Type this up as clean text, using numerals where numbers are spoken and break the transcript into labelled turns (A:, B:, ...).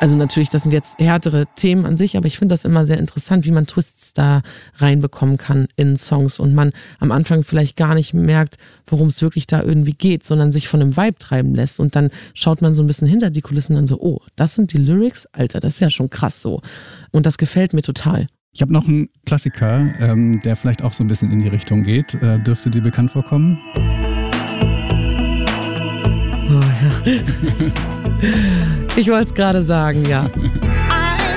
A: Also natürlich, das sind jetzt härtere Themen an sich, aber ich finde das immer sehr interessant, wie man Twists da reinbekommen kann in Songs und man am Anfang vielleicht gar nicht merkt, worum es wirklich da irgendwie geht, sondern sich von einem Vibe treiben lässt und dann schaut man so ein bisschen hinter die Kulissen und so, oh, das sind die Lyrics? Alter, das ist ja schon krass so. Und das gefällt mir total.
B: Ich habe noch einen Klassiker, der vielleicht auch so ein bisschen in die Richtung geht. Dürfte dir bekannt vorkommen?
A: Oh, ja. Ich wollte es gerade sagen, ja.